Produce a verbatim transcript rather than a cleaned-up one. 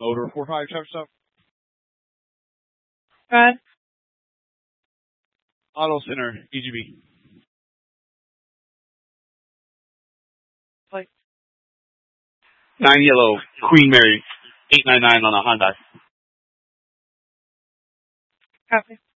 Motor four five traffic stop. Red. Auto Center, E G B. Like. Nine yellow, Queen Mary, eight nine nine on a Honda. Copy.